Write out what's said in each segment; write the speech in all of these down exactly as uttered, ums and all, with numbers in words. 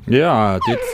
Ja, jetzt.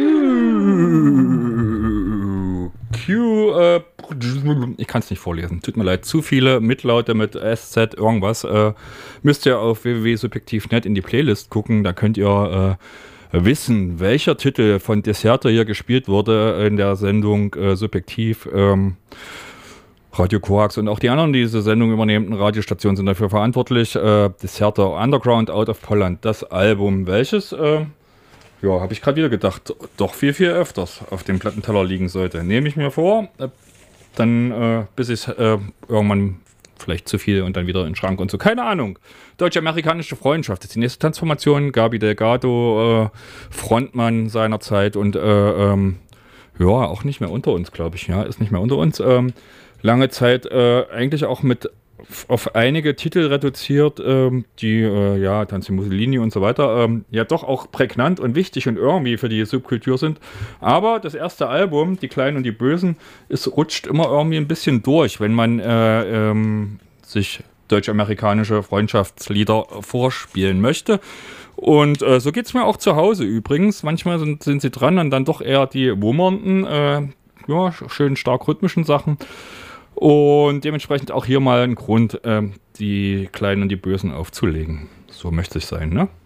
Q. Äh, ich kann es nicht vorlesen. Tut mir leid. Zu viele Mitlaute mit S Z irgendwas. Äh, müsst ihr auf w w w punkt subjektiv punkt net in die Playlist gucken. Da könnt ihr äh, wissen, welcher Titel von Desserter hier gespielt wurde in der Sendung äh, Subjektiv. Ähm, Radio Koax und auch die anderen, die diese Sendung übernehmenden Radiostationen sind dafür verantwortlich. Äh, Desserter Underground Out of Poland. Das Album, welches, äh, ja, habe ich gerade wieder gedacht, doch viel, viel öfters auf dem Plattenteller liegen sollte. Nehme ich mir vor, äh, dann äh, bis ich äh, irgendwann vielleicht zu viel und dann wieder in den Schrank und so. Keine Ahnung. Deutsch-amerikanische Freundschaft ist die nächste Transformation. Gabi Delgado, äh, Frontmann seiner Zeit und äh, ähm, ja, auch nicht mehr unter uns, glaube ich. Ja, ist nicht mehr unter uns. Ähm, lange Zeit äh, eigentlich auch mit auf einige Titel reduziert, ähm, die, äh, ja, Tanzi Mussolini und so weiter, ähm, ja doch auch prägnant und wichtig und irgendwie für die Subkultur sind. Aber das erste Album, Die Kleinen und die Bösen, ist, rutscht immer irgendwie ein bisschen durch, wenn man äh, ähm, sich deutsch-amerikanische Freundschaftslieder vorspielen möchte. Und äh, so geht es mir auch zu Hause übrigens. Manchmal sind, sind sie dran und dann doch eher die wummernden, äh, ja, schön stark rhythmischen Sachen. Und dementsprechend auch hier mal ein Grund, äh, die Kleinen und die Bösen aufzulegen. So möchte es sein, ne?